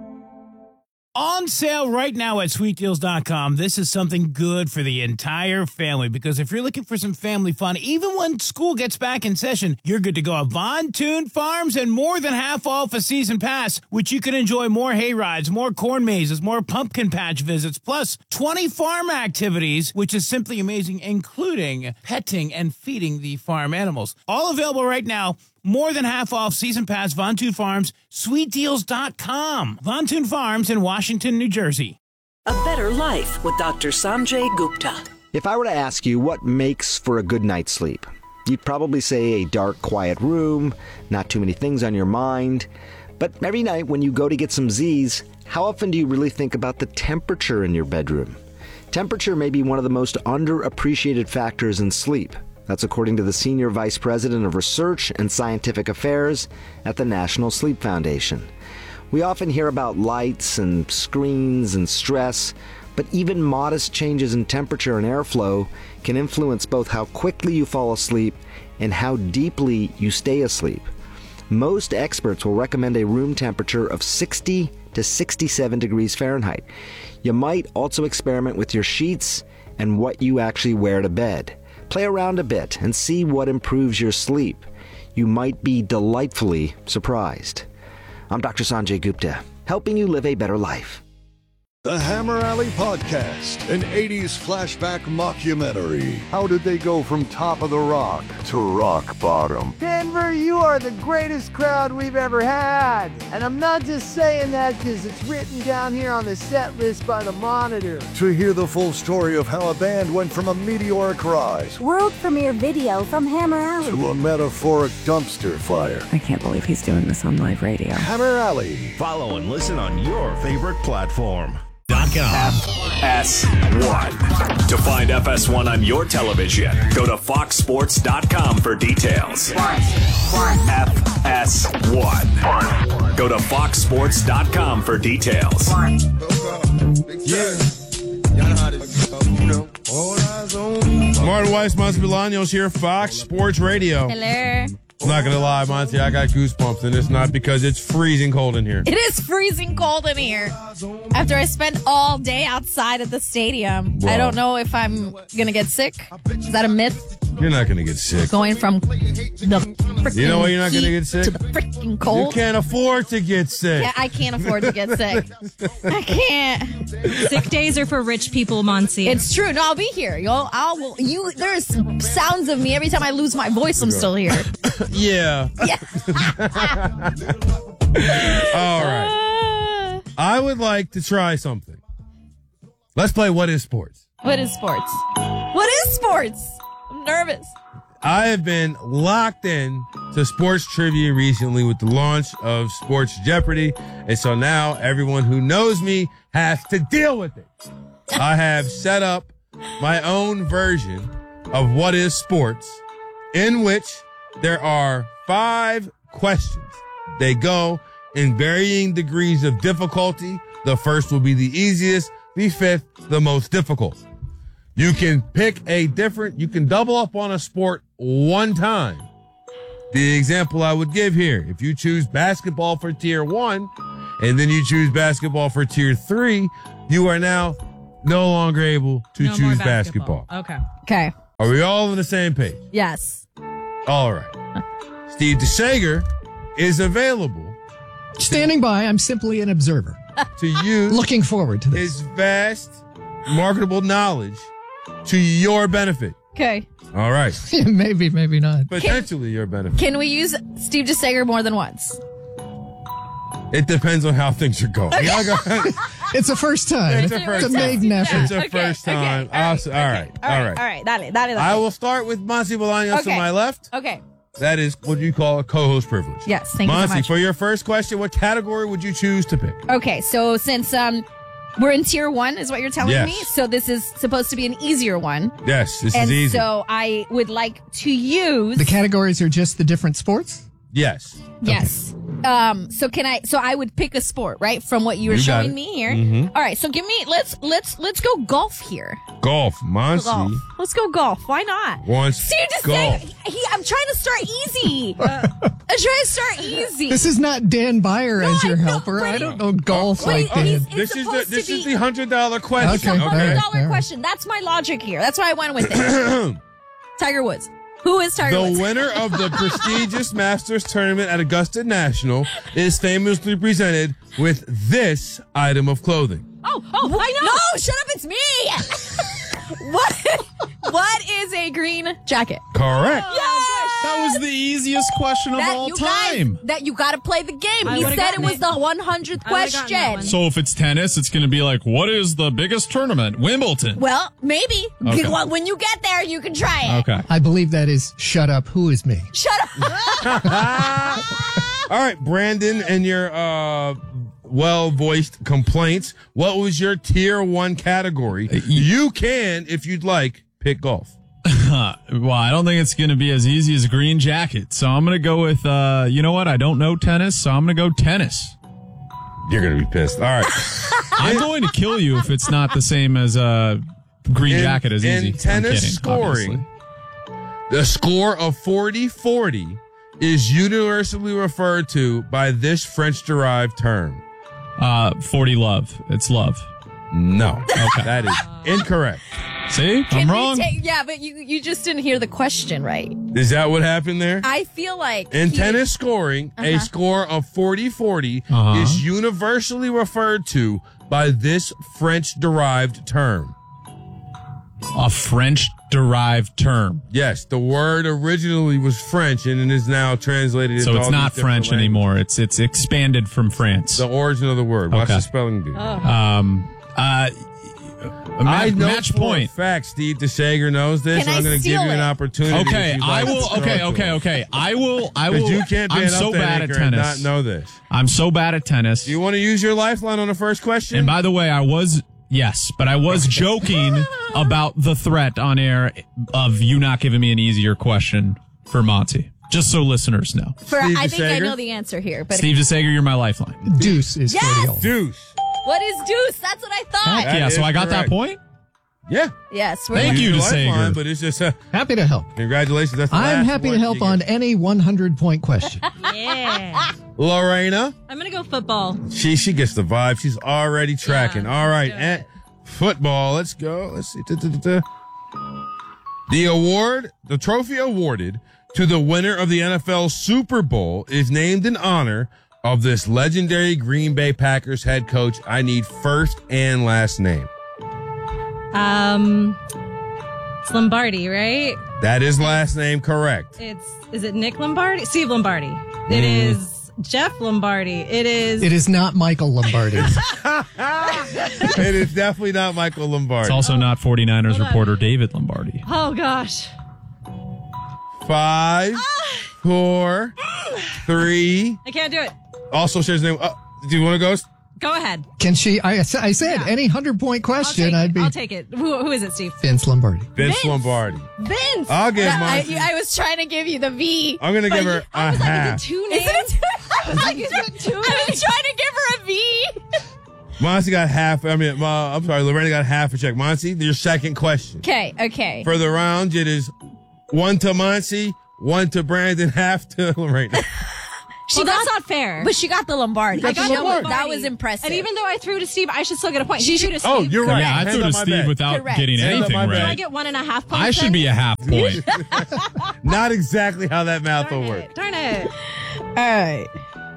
On sale right now at sweet deals dot com. This is something good for the entire family, because if you're looking for some family fun, even when school gets back in session, you're good to go at Von Toon Farms, and more than half off a season pass, which you can enjoy more hay rides, more corn mazes, more pumpkin patch visits, plus twenty farm activities, which is simply amazing, including petting and feeding the farm animals. All available right now. More than half off season pass, Von Toon Farms, sweet deals dot com. Von Toon Farms in Washington, New Jersey. A better life with Doctor Sanjay Gupta. If I were to ask you what makes for a good night's sleep, you'd probably say a dark, quiet room, not too many things on your mind. But every night when you go to get some Z's, how often do you really think about the temperature in your bedroom? Temperature may be one of the most underappreciated factors in sleep. That's according to the Senior Vice President of Research and Scientific Affairs at the National Sleep Foundation. We often hear about lights and screens and stress, but even modest changes in temperature and airflow can influence both how quickly you fall asleep and how deeply you stay asleep. Most experts will recommend a room temperature of sixty to sixty-seven degrees Fahrenheit. You might also experiment with your sheets and what you actually wear to bed. Play around a bit and see what improves your sleep. You might be delightfully surprised. I'm Doctor Sanjay Gupta, helping you live a better life. The Hammer Alley Podcast, an eighties flashback mockumentary. How did they go from top of the rock to rock bottom? Denver, you are the greatest crowd we've ever had. And I'm not just saying that because it's written down here on the set list by the Monitor. To hear the full story of how a band went from a meteoric rise, world premiere video from Hammer Alley, to a metaphoric dumpster fire. I can't believe he's doing this on live radio. Hammer Alley. Follow and listen on your favorite platform. F S one. To find F S one on your television, go to fox sports dot com for details. F S one. Go to fox sports dot com for details. Yeah. Martin Weiss, Monty Bolaños here, Fox Sports Radio. Hello. I'm not going to lie, Monty, I got goosebumps, and it's not because it's freezing cold in here. It is freezing cold in here. After I spent all day outside at the stadium, Wow. I don't know if I'm going to get sick. Is that a myth? You're not going to get sick. Going from the freaking You know why you're not going to heat get sick? to the freaking cold. You can't afford to get sick. Yeah, I can't afford to get sick. I can't. Sick days are for rich people, Monty. It's true. No, I'll be here. Yo, I'll you. There's sounds of me every time I lose my voice. I'm still here. Yeah. Yeah. All right. I would like to try something. Let's play What is Sports? What is sports? What is sports? I'm nervous. I have been locked in to sports trivia recently with the launch of Sports Jeopardy. And so now everyone who knows me has to deal with it. I have set up my own version of What is Sports, in which there are five questions. They go in varying degrees of difficulty. The first will be the easiest, the fifth, the most difficult. You can pick a different, you can double up on a sport one time. The example I would give here, if you choose basketball for tier one, and then you choose basketball for tier three, you are now no longer able to No more choose basketball. basketball. Okay. Okay. Are we all on the same page? Yes. All right. Steve DeSager is available Standing by, I'm simply an observer. to use Looking forward to this. his vast marketable knowledge to your benefit. Okay. All right. Maybe, maybe not. Potentially your benefit. Can we use Steve DeSager more than once? It depends on how things are going. Okay. Y'all go- It's a first time. It's a first It's a maiden time. effort. It's a Okay, first okay, time. all right, I'll s- All right. All right. All right. Dale, dale, dale. I will start with Monty Bolaños Okay. to my left. Okay. That is what you call a co-host privilege. Yes. Thank you so Monty, much. for your first question, what category would you choose to pick? Okay. So since um we're in tier one, is what you're telling Yes. me. So this is supposed to be an easier one. Yes, this and is easy. so I would like to use. The categories are just the different sports? Yes. Yes. Um. So can I? So I would pick a sport, right, from what you were You got showing it. me here. Mhm. All right. So give me. Let's let's let's go golf here. Golf. Monty Golf. Let's go golf. Why not? wants See, just golf. saying. He, I'm trying to start easy. I'm trying to start easy. This is not Dan Byer as your helper. I don't know golf Wait, like Dan. he's- This is the supposed to this is be- the hundred dollar question. It's a Okay, hundred all right, dollar all right. question. That's my logic here. That's why I went with it. Tiger Woods. Who is Tiger The Woods? winner of the prestigious Masters tournament at Augusta National is famously presented with this item of clothing. Oh, oh, I know. No, shut up. It's me. what? What is a green jacket? Correct. That was the easiest question of That all you time. guys, that you got to play the game. I he would've said it gotten was it. the one hundredth I would've gotten that question. one. So if it's tennis, it's going to be like, what is the biggest tournament? Wimbledon. Well, maybe. Okay. Well, when you get there, you can try it. Okay. I believe that is shut up. Who is me? Shut up. All right, Brandon, and your uh, well-voiced complaints. What was your tier one category? You can, if you'd like, pick golf. Well, I don't think it's going to be as easy as green jacket. So I'm going to go with, uh, you know what? I don't know tennis, so I'm going to go tennis. You're going to be pissed. All right. I'm going to kill you if it's not the same as uh, green In- jacket is easy. In I'm tennis kidding, scoring, obviously. the score of forty forty is universally referred to by this French-derived term. Uh, forty love. It's love. No. Okay. That is incorrect. See? Can I'm we wrong. take- yeah, but you you just didn't hear the question right. Is that what happened there? I feel like In he- tennis scoring, a Uh-huh. score of forty forty Uh-huh. is universally referred to by this French-derived term. A French-derived term. Yes, the word originally was French and it is now translated So into it's all not these different French languages. anymore. It's it's expanded from France. The origin of the word. Watch Okay. the spelling bee. Um, uh, a ma- I know match for point. a fact Steve DeSager knows this. Can and I'm I going to steal give you an it? opportunity. if Okay, you'd I like to will. throw Okay, it to okay, him. okay. I will. I will. Because you can't be I'm an so update bad at anchor and tennis. not know this. I'm so bad at tennis. Do you want to use your lifeline on the first question? And by the way, I was yes, but I was joking about the threat on air of you not giving me an easier question for Monty. Just so listeners know. For, Steve I think I DeSager? know the answer here, but Steve DeSager, you're my lifeline. Deuce is Yes! forty all. Deuce. what is deuce? That's what I thought. That yeah, so is I got correct. that point. Yeah. Yes, we're Thank like- you, Use your DeSager. lifeline, but it's just uh, Happy to help. congratulations. That's the I'm last happy to one help you on get. any one hundred point question. Yeah. Lorena. I'm going to go football. She she gets the vibe. She's already tracking. Yeah, All right, let's do and it. football. Let's go. Let's see. Da, da, da, da. The award, the trophy awarded to the winner of the N F L Super Bowl is named in honor of this legendary Green Bay Packers head coach. I need first and last name. Um, it's Lombardi, right? That is last name correct. It's is it Nick Lombardi? Steve Lombardi. It Mm. is Jeff Lombardi. It is. It is not Michael Lombardi. It is definitely not Michael Lombardi. It's also not 49ers reporter David Lombardi. Oh, gosh. Five, four, three. I can't do it. Also shares name. Uh, do you want to go? Go ahead. Can she? I, I said Yeah. any hundred-point question, I'll I'd take, be it. I'll take it. Who, who is it, Steve? Vince Lombardi. Vince, Vince. Lombardi. Vince. I'll give I, Monty. I was trying to give you the V. I'm going to but give her you- a I was like, half. is it two Is names? it? I was like, is it two I was names? trying to give her a V. Monty got half. I mean, uh, I'm sorry, Lorena got half a check. Monty, your second question. Okay, okay. For the round, it is one to Monty, one to Brandon, half to Lorena. She Well, got, that's not fair. But she got the Lombardi. got I the got Lombardi. That was impressive. And even though I threw to Steve, I should still get a point. She She should- threw to Steve. Oh, you're right. Yeah, I Hands threw on to my Steve bed. without Correct. getting Hands on anything my bed. Do I right. get one and a half points? I should then? be a half point. Not exactly how that math will Darn work. it. Darn it. All right.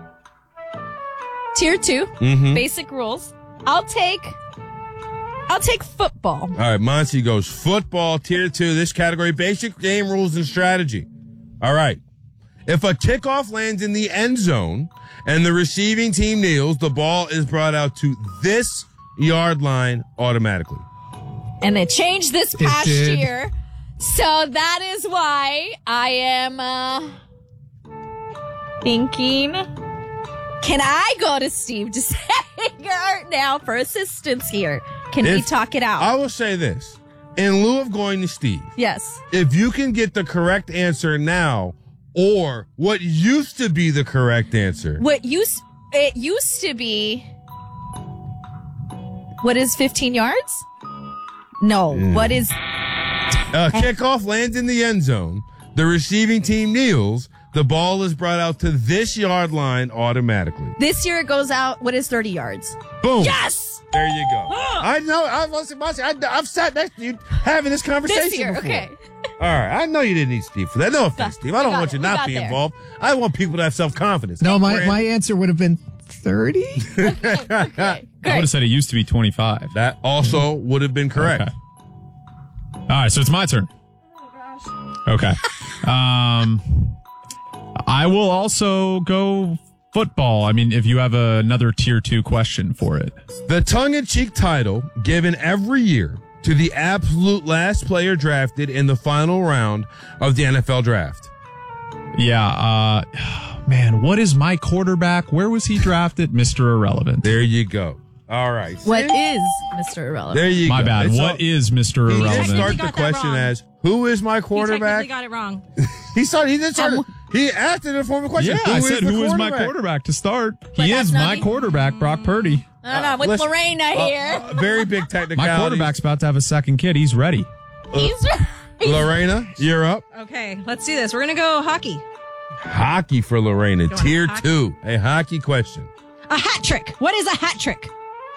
Tier two, Mhm. basic rules. I'll take. I'll take football. All right, Monty goes football, tier two, this category, basic game rules and strategy. All right. If a kickoff lands in the end zone and the receiving team kneels, the ball is brought out to this yard line automatically. And it changed this It past did. year. So that is why I am uh, thinking, can I go to Steve DeSager now for assistance here? Can we If- talk it out? I will say this. In lieu of going to Steve, yes. if you can get the correct answer now or what used to be the correct answer, What used it used to be, what is fifteen yards? No. What is a kickoff lands in the end zone, the receiving team kneels, the ball is brought out to this yard line automatically. this year? It goes out. What is thirty yards? Boom. Yes. There you go. I know. I've, I've, I've sat next to you having this conversation This year. before. Okay. All right. I know you didn't need Steve for that. No offense, Steve. I don't got want it. you We not got be there. involved. I want people to have self-confidence. No, Hey, my, Brandon. my answer would have been thirty. Okay. I would have said it used to be twenty-five. That also would have been correct. Okay. All right, so it's my turn. Okay. Um, I will also go football. I mean, if you have another tier two question for it. The tongue-in-cheek title given every year to the absolute last player drafted in the final round of the N F L draft. Yeah, uh, man, what is my quarterback? Where was he drafted? Mister Irrelevant. There you go. All right. What See? is Mister Irrelevant? There you My go. bad. It's What all- is Mister He did Irrelevant? start He the got that question wrong. as, who is my He quarterback? technically got it wrong. He started. He didn't start. He asked it in the form of a question. Yeah, I said, the who is my quarterback? quarterback to start? But He that's is not my me. quarterback, Brock Purdy. I don't know. I'm with Let's- Lorena Uh, here. uh, very big technicality. My quarterback's about to have a second kid. He's ready. He's Lorena, you're up. Okay, let's do this. We're going to go hockey. Hockey for Lorena. Going Tier hockey. two. A hockey question. A hat trick. What is a hat trick?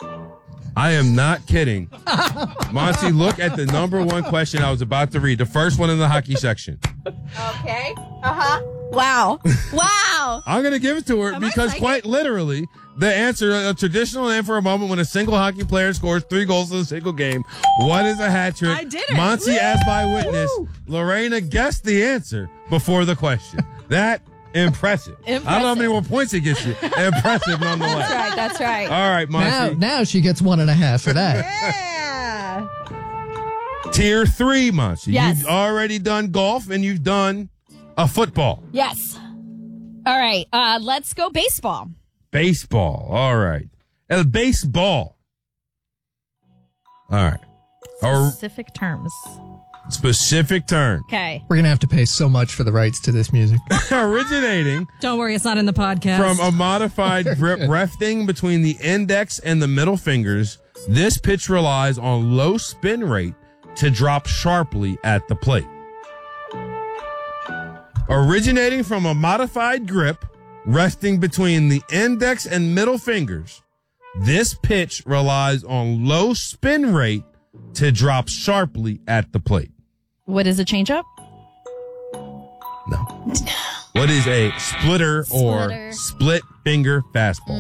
I am not kidding. Monty, look at the number one question I was about to read. The first one in the hockey section. okay. Uh huh. Wow. Wow. I'm going to give it to her Am I because psychic? quite literally, the answer, a traditional name for a moment when a single hockey player scores three goals in a single game. What is a hat trick? I did it. Monty, Woo! as by witness, Lorena guessed the answer before the question. That impressive. I don't know how many more points it gets you. Impressive nonetheless. That's right. That's right. All right, Now, Monty. now she gets one and a half for that. Yeah. Tier three, Monty. Yes. You've already done golf and you've done a football. Yes. All right. Uh, let's go baseball. Baseball. All right. El baseball. All right. Or Specific terms. specific turn. Okay. We're going to have to pay so much for the rights to this music. Originating Don't worry, it's not in the podcast. from a modified grip resting between the index and the middle fingers, this pitch relies on low spin rate to drop sharply at the plate. Originating from a modified grip resting between the index and middle fingers, this pitch relies on low spin rate to drop sharply at the plate. What is a changeup? No. What is a splitter, or Splitter. split finger fastball?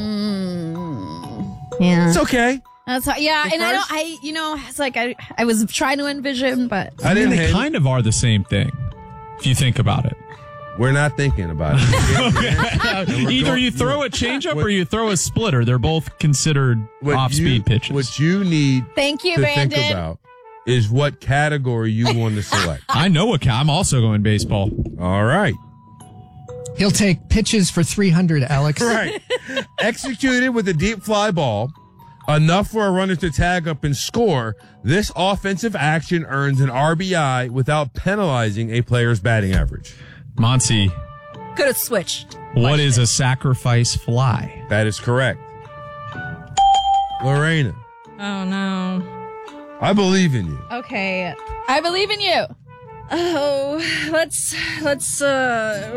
Yeah. It's okay. That's how, yeah, The and I don't. first- I you know, it's like I I was trying to envision, but I I mean, didn't they hate kind of are the same thing, if you think about it. We're not thinking about it. Either you throw a changeup or you throw a splitter. They're both considered What off-speed you- pitches. What you need Thank you, to Brandon. think about is what category you want to select. I know what ca- I'm also going baseball. All right. He'll take pitches for three hundred, Alex. Right. Executed with a deep fly ball, enough for a runner to tag up and score, this offensive action earns an R B I without penalizing a player's batting average. Monty, Could have switched. what is a sacrifice fly? That is correct. Lorena, Oh, no. I believe in you. Okay. I believe in you. Oh, let's, let's, uh,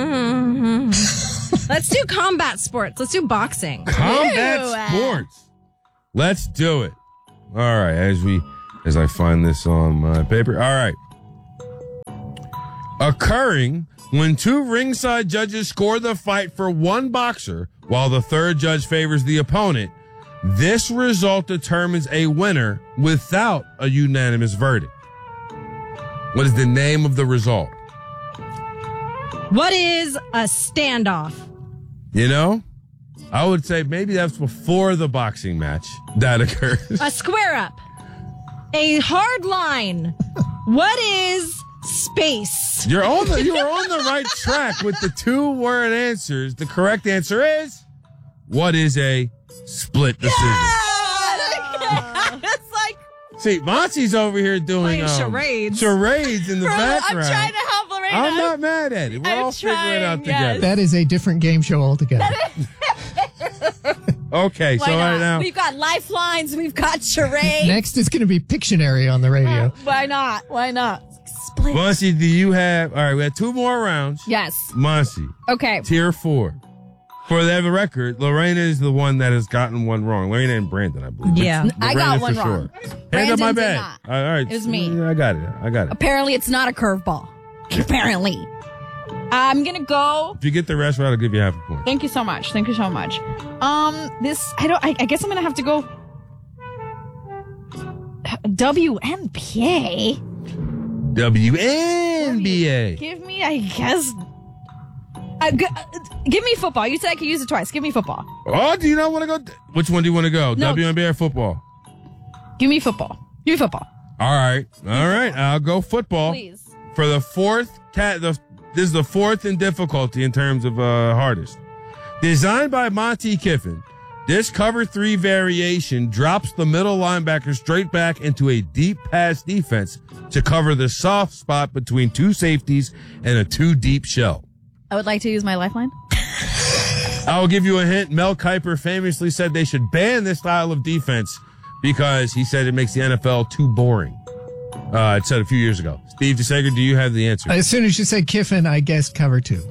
let's do combat sports. Let's do boxing. Combat Ew. sports. Let's do it. All right, as we as I find this on my paper. All right. Occurring when two ringside judges score the fight for one boxer while the third judge favors the opponent, this result determines a winner without a unanimous verdict. What is the name of the result? What is a standoff? You know, I would say maybe that's before the boxing match that occurs. A square up. A hard line. What is space? You're on the you are on the right track with the two word answers. The correct answer is, what is a split decision? It's like See, Monty's over here doing Playing um, charades. charades in the I'm background. trying to help Lorena. I'm not mad at it. We're I'm all figuring it out trying, yes. together. That is a different game show altogether. Okay, Why so not? right now, We've got lifelines. We've got charades. Next is going to be Pictionary on the radio. Why not? Why not? Split. Monty, do you have? All right, we have two more rounds. Yes. Monty, Okay. tier four. For the record, Lorena is the one that has gotten one wrong. Lorena and Brandon, I believe. Yeah. But I got Brandon one for wrong. Sure. Hand Brandon up my did bad. not. All right. It was me. I got it. I got it. Apparently, it's not a curveball. Apparently. I'm going to go. If you get the rest right, I'll give you half a point. Thank you so much. Thank you so much. Um, this, I don't, I, I guess I'm going to have to go W N B A. W N B A. Give me, I guess, uh, g- uh, give me football. You said I could use it twice. Give me football. Oh, do you not want to go? Which one do you want to go? No. W N B A or football? Give me football. Give me football. All right. All right. I'll go football. Please. For the fourth cat, the this is the fourth in difficulty in terms of uh, hardest. Designed by Monty Kiffin, this cover three variation drops the middle linebacker straight back into a deep pass defense to cover the soft spot between two safeties and a two deep shell. I would like to use my lifeline. I will give you a hint. Mel Kiper famously said they should ban this style of defense because he said it makes the N F L too boring. Uh, it said a few years ago. Steve DeSager, do you have the answer? As soon as you said Kiffin, I guessed cover two.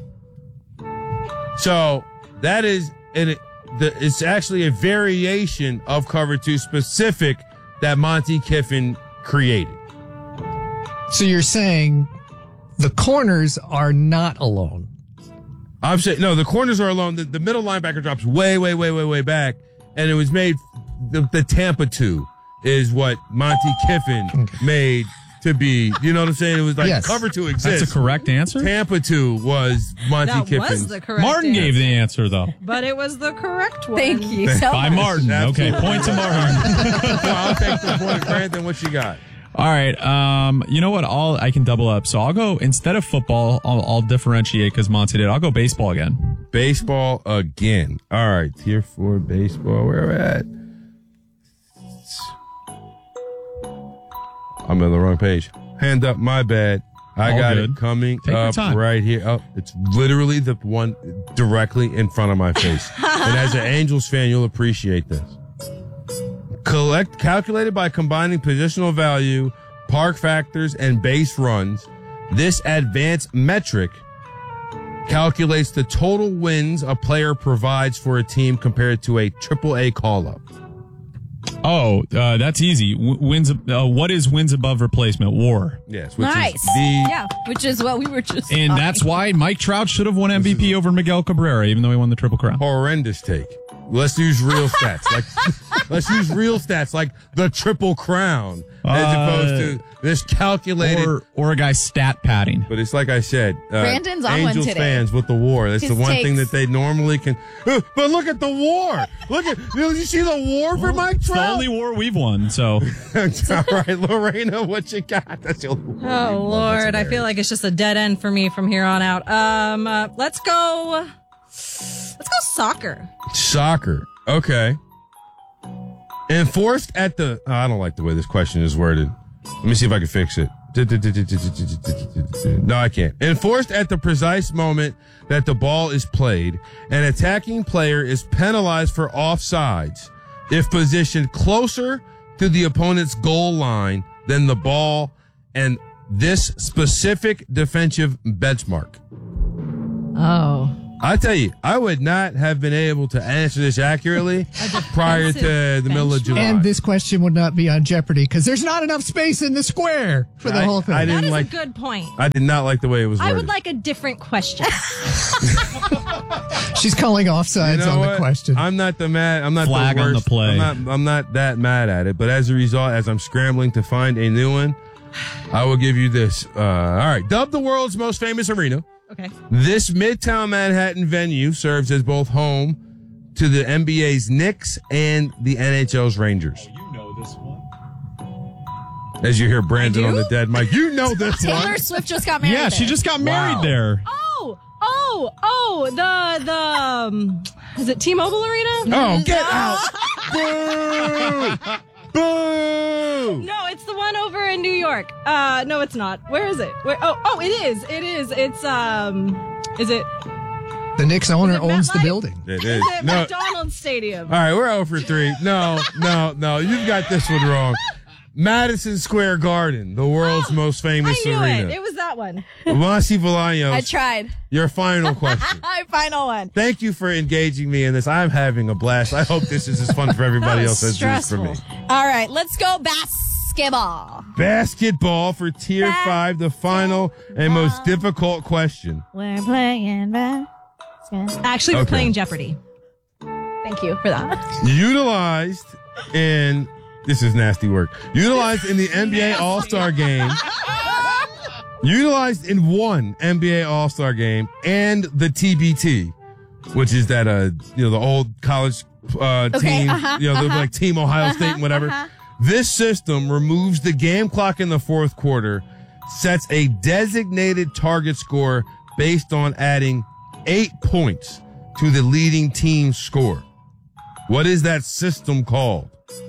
So that is, and it, the, it's actually a variation of cover two specific that Monty Kiffin created. So you're saying the corners are not alone. I'm saying, no, the corners are alone. The, the middle linebacker drops way, way, way, way, way back. And it was made, the, the Tampa two is what Monty Kiffin okay. made to be, you know what I'm saying? It was like yes. cover two exists. That's a correct answer? Tampa two was Monty that Kiffin. was the correct Martin answer. gave the answer, though. But it was the correct one. Thank you so By much. Martin. Okay, point to Martin. Well, I'll take the point. Brandon, what you got? All right. Um, you know what? I'll, I can double up. So I'll go, instead of football, I'll, I'll differentiate because Monty did. I'll go baseball again. Baseball again. All right. Tier four baseball. Where are we at? I'm on the wrong page. Hand up, my bad. I All got good. it coming Take your up time. right here. Oh, it's literally the one directly in front of my face. And as an Angels fan, you'll appreciate this. Collect calculated by combining positional value, park factors, and base runs. This advanced metric calculates the total wins a player provides for a team compared to a triple A call-up. Oh, uh, that's easy. W- wins. Uh, what is wins above replacement? WAR. Yes. Which Nice. Is the, Yeah, which is what we were just And talking. that's why Mike Trout should have won M V P over Miguel Cabrera, even though he won the Triple Crown. Horrendous take. Let's use real stats. Like Let's use real stats like the Triple Crown as Uh, opposed to this calculated. Or, or a guy stat padding. But it's like I said, uh, Brandon's on one Angels today. fans with the war. That's His the one thing takes. that they normally can. Uh, but look at the war. Look at. Did you see the war for Mike It's the Trout? only war we've won, so. All right, Lorena, what you got? That's the only war. Oh Lord, I feel like it's just a dead end for me from here on out. Um, uh, let's go. Let's go soccer. Soccer. Okay. Enforced at the. Oh, I don't like the way this question is worded. Let me see if I can fix it. No, I can't. Enforced at the precise moment that the ball is played, an attacking player is penalized for offsides if positioned closer to the opponent's goal line than the ball and this specific defensive benchmark. Oh. I tell you, I would not have been able to answer this accurately prior to the middle of July. And this question would not be on Jeopardy because there's not enough space in the square for the I- whole thing. I didn't That is like- a good point. I did not like the way it was I worded. would like a different question. She's calling offsides You know on what? the question. I'm not the mad. I'm not Flag the on the worst. play. I'm not. I'm not that mad at it. But as a result, as I'm scrambling to find a new one, I will give you this. Uh, all right. Dubbed the world's most famous arena, Okay. this Midtown Manhattan venue serves as both home to the N B A's Knicks and the N H L's Rangers. You know this one. As you hear Brandon I on do? the dead mic, you know this Taylor one. Swift just got married. Yeah, she there. just got married Wow. there. Oh, oh, oh, the the um, is it T-Mobile Arena? Oh, get out! Boo! Boo! No, it's the one over in New York. Uh, no, it's not. Where is it? Where? Oh, oh, it is. It is. It's um, is it? The Knicks owner Is it owns the MetLife? building. It Is is. it No. McDonald's Stadium? All right, we're zero for three. No, no, no. You've got this one wrong. Madison Square Garden, the world's most famous I knew arena. it. It was that one. Masi Bolaños, I tried. your final question. My final one. Thank you for engaging me in this. I'm having a blast. I hope this is as fun for everybody That else was as it is for me. stressful. All right, let's go basketball. Basketball for tier five, the final and most difficult question. We're playing basketball. Actually, we're Okay. playing Jeopardy. Thank you for that. Utilized in, this is nasty work, utilized in the N B A All-Star game, utilized in one N B A All-Star game and the T B T, which is that, uh, you know, the old college uh, Okay, team, uh-huh, you know, the, uh-huh. like Team Ohio Uh-huh, State and whatever. uh-huh. This system removes the game clock in the fourth quarter, sets a designated target score based on adding eight points to the leading team's score. What is that system called?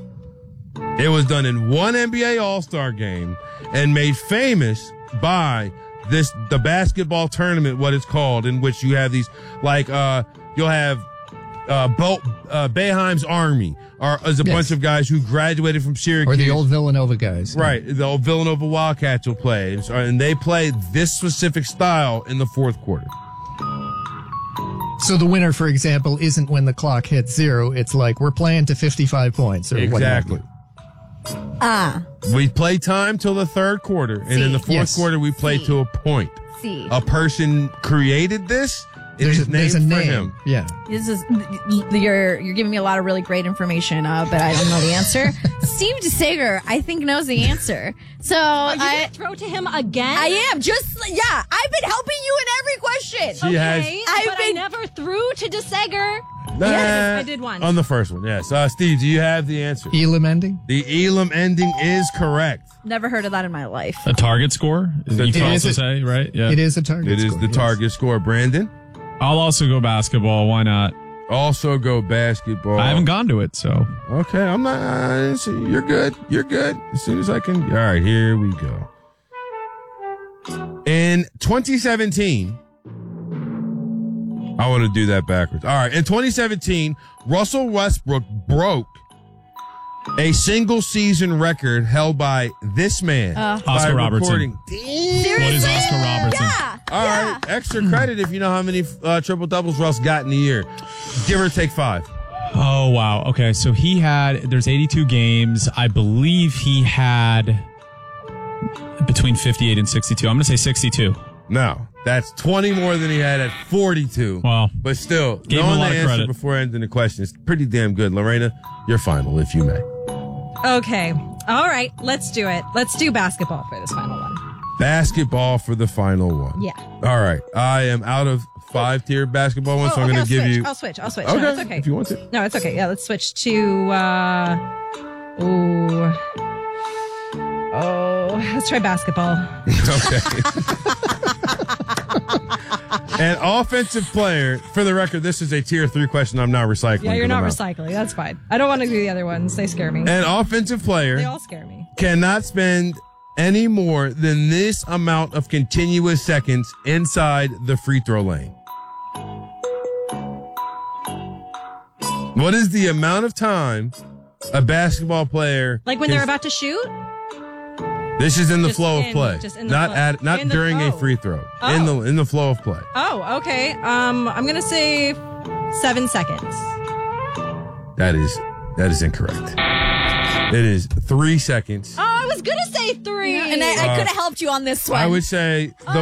It was done in one N B A All-Star game and made famous by this, the basketball tournament, what it's called, in which you have these, like, uh, you'll have, uh, Bo, uh, Boeheim's Army, or as a Yes. bunch of guys who graduated from Syracuse. Or the old Villanova guys. Right. The old Villanova Wildcats will play. And so- and they play this specific style in the fourth quarter. So the winner, for example, isn't when the clock hits zero. It's like we're playing to fifty-five points or Exactly. whatever. Ah. We play time till the third quarter, and in the See. fourth Yes. quarter we play to a point. See. A person created this. It There's is a, there's a named for name. him. Yeah. This is you're you're giving me a lot of really great information, uh, but I don't know the answer. Steve DeSager, I think, knows the answer. So Are you I gonna throw to him again? I am just yeah. I've been helping you in every question. She has- Okay, I've but I been- never threw to DeSager. Nah, Yes, I did once. On the first one, yes. Uh, Steve, do you have the answer? Elam ending? The Elam ending is correct. Never heard of that in my life. A target score? Is that It you is also a- say, right? Yeah. It is a target It is score, the yes. target score. Brandon, I'll also go basketball. Why not? also go basketball. I haven't gone to it, so. Okay, I'm not. Uh, so you're good. You're good. As soon as I can. All right, here we go. In twenty seventeen, I want to do that backwards. All right, in twenty seventeen, Russell Westbrook broke a single season record held by this man. Uh, by Oscar Robertson. recording- What is Oscar Robertson? Yeah. All yeah. right, extra credit if you know how many uh, triple doubles Russ got in a year. Give or take five. Oh, wow. Okay, so he had, there's eighty-two games. I believe he had between fifty-eight and sixty-two. I'm going to say sixty-two. No, That's twenty more than he had at forty-two. Wow. But still, Gave him a knowing the lot of answer credit. before ending the question is pretty damn good. Lorena, your final, if you may. Okay. All right. Let's do it. Let's do basketball for this final one. Basketball for the final one. Yeah. All right. I am out of five-tier basketball ones, Oh, so I'm okay, going to give I'll switch. you... I'll switch. I'll switch. Okay, No, it's okay. if you want to. No, it's okay. Yeah, let's switch to. Uh, ooh. Oh, let's try basketball. Okay. An offensive player, for the record, this is a tier three question. I'm not recycling. Yeah, you're but not I'm out. recycling. That's fine. I don't want to do the other ones. They scare me. An offensive player They all scare me. cannot spend any more than this amount of continuous seconds inside the free throw lane. What is the amount of time a basketball player Like when can- they're about to shoot? This is in the Just flow in- of play, just in the not flow. at not In the during a flow. free throw. Oh. In the in the flow of play. Oh, okay. Um, I'm gonna say seven seconds. That is that is incorrect. It is three seconds. Oh, I was gonna say three, and I, I Uh, could have helped you on this one. I would say the